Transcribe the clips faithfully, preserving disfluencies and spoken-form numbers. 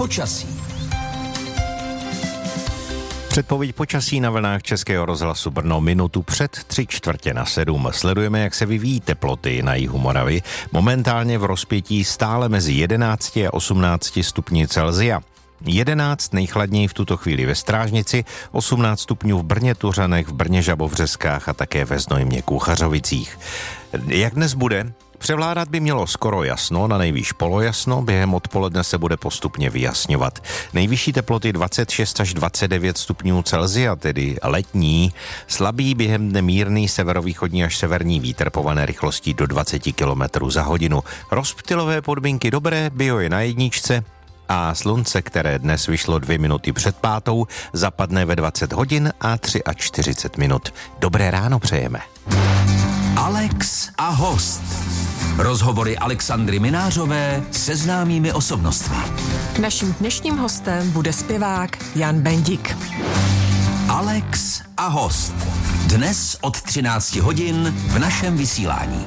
počasí. Předpověď počasí na vlnách Českého rozhlasu Brno minutu před tři čtvrtě na sedm. Sledujeme, jak se vyvíjí teploty na jihu Moravy. Momentálně v rozpětí stále mezi jedenácti a osmnácti stupni Celsia. jedenáct nejchladněji v tuto chvíli ve Strážnici, osmnáct stupňů v Brně Tuřanech, v Brně Žabovřeskách a také ve Znojmě Kuchařovicích. Jak dnes bude? Převládat by mělo skoro jasno, na nejvýš polojasno, během odpoledne se bude postupně vyjasňovat. Nejvyšší teploty dvacet šest až dvacet devět stupňů Celsia, tedy letní, slabý během dne mírný severovýchodní až severní vítr pované rychlostí do dvacet kilometrů za hodinu. Rozptylové podmínky dobré, bio je na jedničce a slunce, které dnes vyšlo dvě minuty před pátou, zapadne ve dvacet hodin a čtyřicet tři minut. Dobré ráno přejeme. Alex a host. Rozhovory Alexandry Minářové se známými osobnostmi. Naším dnešním hostem bude zpěvák Jan Bendik. Alex a host. Dnes od třinácti hodin v našem vysílání.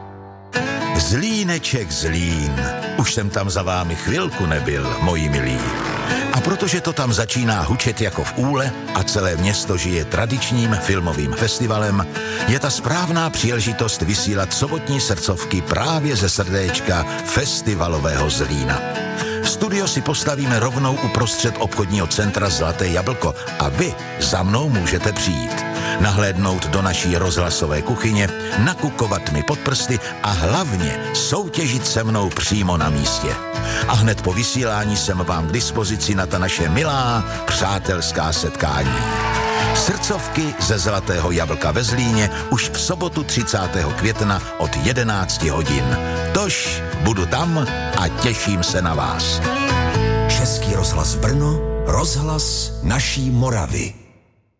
Zlíneček Zlín. Už jsem tam za vámi chvilku nebyl, moji milí. A protože to tam začíná hučet jako v úle a celé město žije tradičním filmovým festivalem, je ta správná příležitost vysílat sobotní srdcovky právě ze srdéčka festivalového Zlína. Studio si postavíme rovnou uprostřed obchodního centra Zlaté jablko a vy za mnou můžete přijít. Nahlédnout do naší rozhlasové kuchyně, nakukovat mi pod prsty a hlavně soutěžit se mnou přímo na místě. A hned po vysílání jsem vám k dispozici na ta naše milá přátelská setkání. Srdcovky ze Zlatého jablka ve Zlíně už v sobotu třicátého května od jedenácti hodin. Tož budu tam a těším se na vás. Český rozhlas Brno, rozhlas naší Moravy.